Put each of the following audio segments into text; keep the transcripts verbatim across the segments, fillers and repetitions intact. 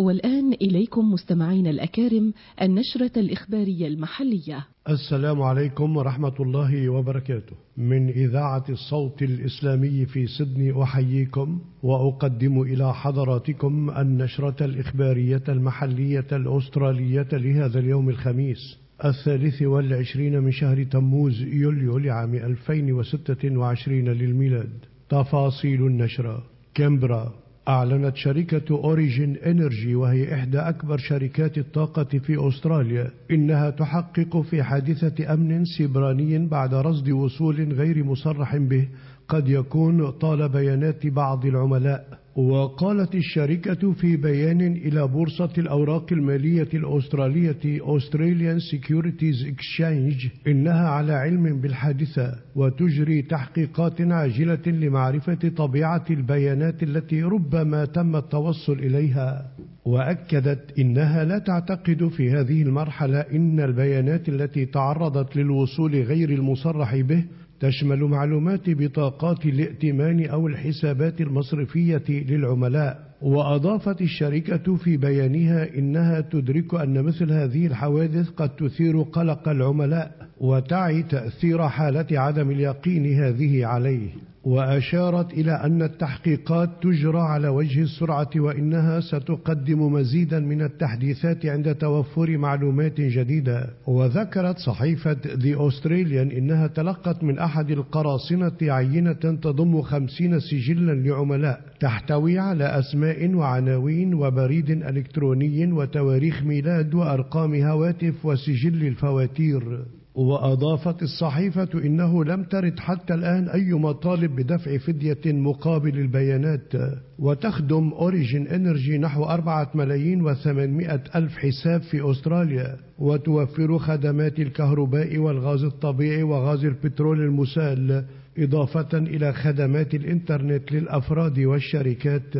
والآن إليكم مستمعين الأكارم النشرة الإخبارية المحلية. السلام عليكم ورحمة الله وبركاته. من إذاعة الصوت الإسلامي في سيدني أحييكم وأقدم إلى حضراتكم النشرة الإخبارية المحلية الأسترالية لهذا اليوم الخميس الثالث والعشرين من شهر تموز يوليو لعام ألفين وستة وعشرين للميلاد. تفاصيل النشرة. كامبرا. أعلنت شركة أوريجين إنرجي وهي إحدى أكبر شركات الطاقة في أستراليا إنها تحقق في حادثة أمن سيبراني بعد رصد وصول غير مصرح به قد يكون طال بيانات بعض العملاء. وقالت الشركة في بيان إلى بورصة الأوراق المالية الأسترالية Australian Securities Exchange إنها على علم بالحادثة وتجري تحقيقات عاجلة لمعرفة طبيعة البيانات التي ربما تم التوصل إليها. وأكدت إنها لا تعتقد في هذه المرحلة إن البيانات التي تعرضت للوصول غير المصرح به تشمل معلومات بطاقات الائتمان أو الحسابات المصرفية للعملاء. وأضافت الشركة في بيانها إنها تدرك أن مثل هذه الحوادث قد تثير قلق العملاء وتعي تأثير حالة عدم اليقين هذه عليه. وأشارت إلى أن التحقيقات تجرى على وجه السرعة وإنها ستقدم مزيدا من التحديثات عند توفر معلومات جديدة. وذكرت صحيفة The Australian إنها تلقت من أحد القراصنة عينة تضم خمسين سجلا لعملاء تحتوي على أسماء وعناوين وبريد إلكتروني وتواريخ ميلاد وأرقام هواتف وسجل الفواتير. وأضافت الصحيفة إنه لم ترد حتى الآن أي مطالب بدفع فدية مقابل البيانات. وتخدم أوريجين إنرجي نحو أربعة ملايين وثمانمائة ألف حساب في أستراليا وتوفر خدمات الكهرباء والغاز الطبيعي وغاز البترول المسال إضافة إلى خدمات الإنترنت للأفراد والشركات.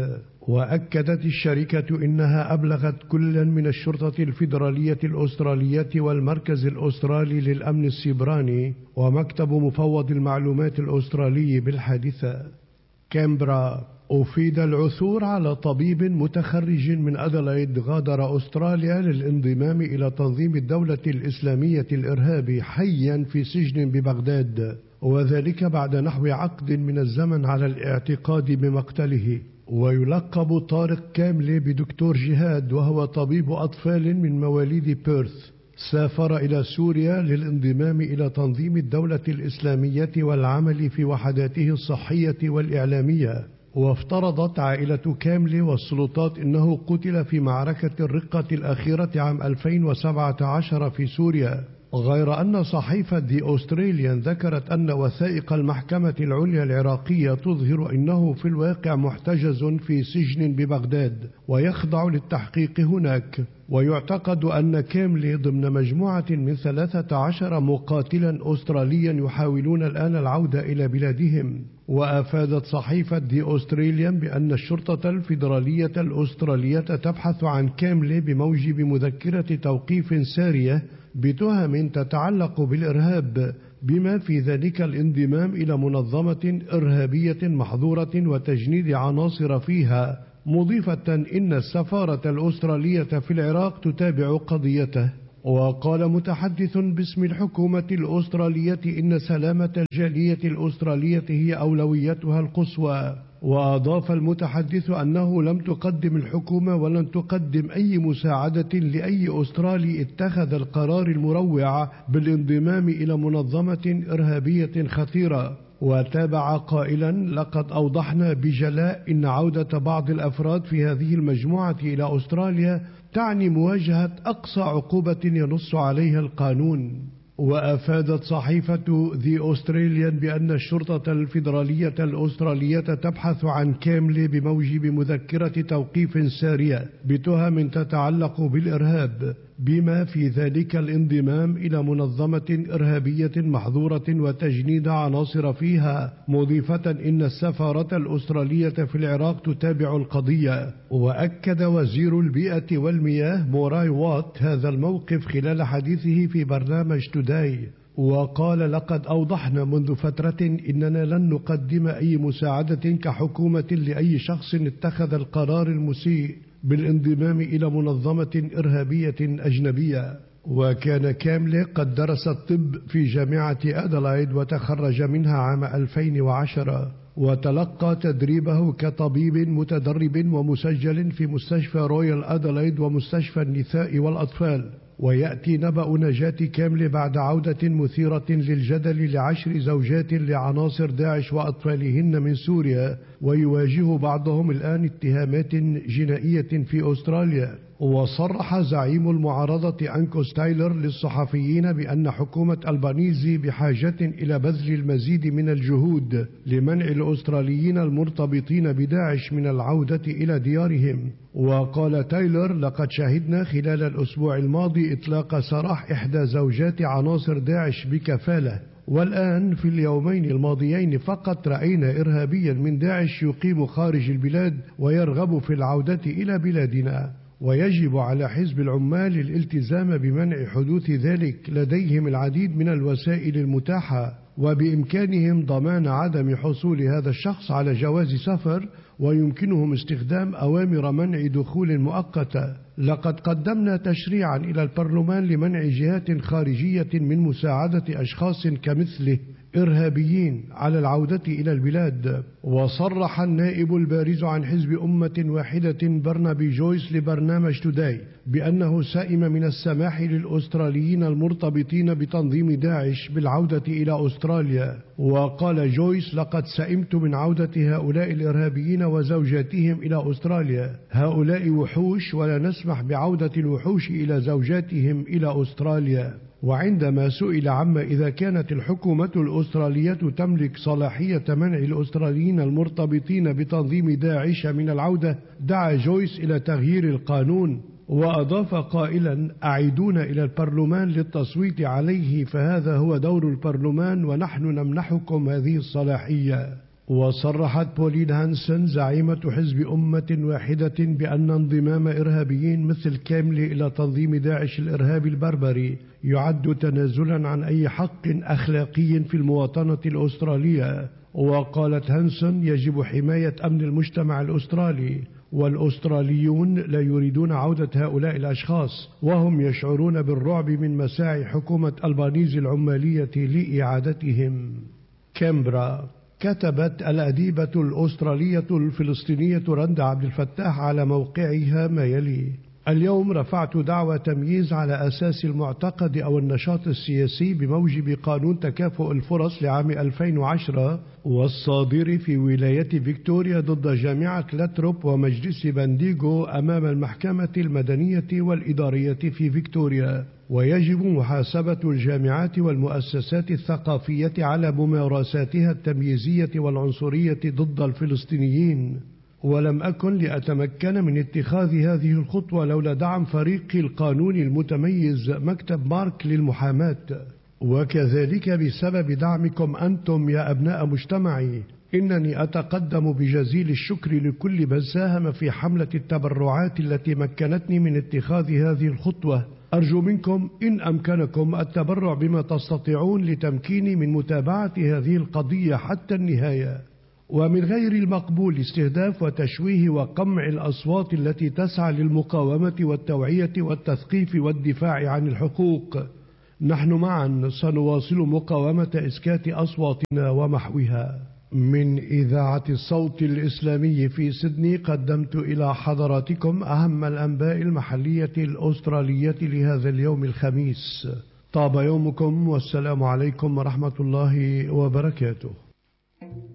وأكدت الشركة إنها أبلغت كلا من الشرطة الفيدرالية الأسترالية والمركز الأسترالي للأمن السيبراني ومكتب مفوض المعلومات الأسترالي بالحادثة. كامبرا. أفيد العثور على طبيب متخرج من أدلايد غادر أستراليا للانضمام إلى تنظيم الدولة الإسلامية الإرهابي حيا في سجن ببغداد، وذلك بعد نحو عقد من الزمن على الاعتقاد بمقتله. ويلقب طارق كاملي بدكتور جهاد وهو طبيب أطفال من مواليد بيرث. سافر إلى سوريا للانضمام إلى تنظيم الدولة الإسلامية والعمل في وحداته الصحية والإعلامية. وافترضت عائلة كاملي والسلطات إنه قتل في معركة الرقة الأخيرة عام ألفين وسبعة عشر في سوريا، غير أن صحيفة دي أستراليان ذكرت أن وثائق المحكمة العليا العراقية تظهر أنه في الواقع محتجز في سجن ببغداد ويخضع للتحقيق هناك. ويعتقد أن كاملي ضمن مجموعة من ثلاثة عشر مقاتلا أستراليا يحاولون الآن العودة إلى بلادهم. وأفادت صحيفة دي أستراليان بأن الشرطة الفيدرالية الأسترالية تبحث عن كاملي بموجب مذكرة توقيف سارية بتهم تتعلق بالإرهاب بما في ذلك الانضمام إلى منظمة إرهابية محظورة وتجنيد عناصر فيها، مضيفة إن السفارة الأسترالية في العراق تتابع قضيته. وقال متحدث باسم الحكومة الأسترالية إن سلامة الجالية الأسترالية هي أولويتها القصوى. وأضاف المتحدث أنه لم تقدم الحكومة ولن تقدم أي مساعدة لأي أسترالي اتخذ القرار المروع بالانضمام إلى منظمة إرهابية خطيرة. وتابع قائلا: لقد أوضحنا بجلاء إن عودة بعض الأفراد في هذه المجموعة إلى أستراليا تعني مواجهة أقصى عقوبة ينص عليها القانون. وأفادت صحيفة ذي أستراليان بأن الشرطة الفيدرالية الأسترالية تبحث عن كاملي بموجب مذكرة توقيف سارية بتهم تتعلق بالإرهاب بما في ذلك الانضمام إلى منظمة إرهابية محظورة وتجنيد عناصر فيها، مضيفة إن السفارة الأسترالية في العراق تتابع القضية. وأكد وزير البيئة والمياه موراي وات هذا الموقف خلال حديثه في برنامج توداي، وقال: لقد أوضحنا منذ فترة إننا لن نقدم أي مساعدة كحكومة لأي شخص اتخذ القرار المسيء بالانضمام إلى منظمة إرهابية أجنبية. وكان كاملي قد درس الطب في جامعة أدلايد وتخرج منها عام ألفين وعشرة، وتلقى تدريبه كطبيب متدرب ومسجل في مستشفى رويال أدلايد ومستشفى النساء والأطفال. ويأتي نبأ نجاة كاملي بعد عودة مثيرة للجدل لعشر زوجات لعناصر داعش وأطفالهن من سوريا، ويواجه بعضهم الآن اتهامات جنائية في أستراليا. وصرح زعيم المعارضة أنكوس تايلر للصحفيين بأن حكومة ألبانيزي بحاجة إلى بذل المزيد من الجهود لمنع الأستراليين المرتبطين بداعش من العودة إلى ديارهم. وقال تايلر: لقد شهدنا خلال الأسبوع الماضي إطلاق سراح إحدى زوجات عناصر داعش بكفالة، والآن في اليومين الماضيين فقط رأينا إرهابيا من داعش يقيم خارج البلاد ويرغب في العودة إلى بلادنا، ويجب على حزب العمال الالتزام بمنع حدوث ذلك. لديهم العديد من الوسائل المتاحة، وبإمكانهم ضمان عدم حصول هذا الشخص على جواز سفر، ويمكنهم استخدام أوامر منع دخول مؤقتة. لقد قدمنا تشريعا إلى البرلمان لمنع جهات خارجية من مساعدة أشخاص كمثله إرهابيين على العودة إلى البلاد. وصرح النائب البارز عن حزب أمة واحدة برنابي جويس لبرنامج توداي بأنه سائم من السماح للأستراليين المرتبطين بتنظيم داعش بالعودة إلى أستراليا. وقال جويس: لقد سئمت من عودة هؤلاء الإرهابيين وزوجاتهم إلى أستراليا. هؤلاء وحوش، ولا نسمح بعودة الوحوش إلى زوجاتهم إلى أستراليا. وعندما سئل عما إذا كانت الحكومة الأسترالية تملك صلاحية منع الأستراليين المرتبطين بتنظيم داعش من العودة، دعا جويس إلى تغيير القانون، وأضاف قائلا: أعيدونا إلى البرلمان للتصويت عليه، فهذا هو دور البرلمان ونحن نمنحكم هذه الصلاحية. وصرحت بولين هانسون زعيمة حزب أمة واحدة بأن انضمام إرهابيين مثل كاملي إلى تنظيم داعش الإرهابي البربري يعد تنازلا عن أي حق أخلاقي في المواطنة الأسترالية. وقالت هانسون: يجب حماية أمن المجتمع الأسترالي، والأستراليون لا يريدون عودة هؤلاء الأشخاص، وهم يشعرون بالرعب من مساعي حكومة ألبانيزي العمالية لإعادتهم. كامبرا. كتبت الأديبة الأسترالية الفلسطينية رندا عبد الفتاح على موقعها ما يلي: اليوم رفعت دعوى تمييز على أساس المعتقد أو النشاط السياسي بموجب قانون تكافؤ الفرص لعام ألفين وعشرة والصادر في ولاية فيكتوريا ضد جامعة لاتروب ومجلس بانديغو أمام المحكمة المدنية والإدارية في فيكتوريا. ويجب محاسبة الجامعات والمؤسسات الثقافية على ممارساتها التمييزية والعنصرية ضد الفلسطينيين. ولم أكن لأتمكن من اتخاذ هذه الخطوة لولا دعم فريق القانون المتميز مكتب مارك للمحاماة، وكذلك بسبب دعمكم أنتم يا أبناء مجتمعي. إنني أتقدم بجزيل الشكر لكل من ساهم في حملة التبرعات التي مكنتني من اتخاذ هذه الخطوة. أرجو منكم إن أمكنكم التبرع بما تستطيعون لتمكيني من متابعة هذه القضية حتى النهاية. ومن غير المقبول استهداف وتشويه وقمع الأصوات التي تسعى للمقاومة والتوعية والتثقيف والدفاع عن الحقوق. نحن معا سنواصل مقاومة إسكات أصواتنا ومحوها. من إذاعة الصوت الإسلامي في سيدني قدمت إلى حضراتكم أهم الأنباء المحلية الأسترالية لهذا اليوم الخميس. طاب يومكم، والسلام عليكم ورحمة الله وبركاته.